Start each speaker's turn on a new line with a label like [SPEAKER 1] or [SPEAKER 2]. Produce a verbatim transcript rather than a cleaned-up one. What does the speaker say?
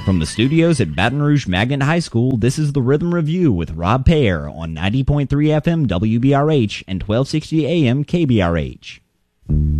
[SPEAKER 1] From the studios at Baton Rouge Magnet High School, this is the Rhythm Review with Rob Pear on ninety point three F M W B R H and twelve sixty A M K B R H.